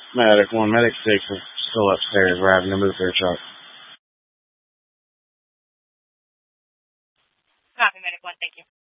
Medic 1, Medic 6 is still upstairs. We're having to move their truck. Copy, Medic 1, thank you.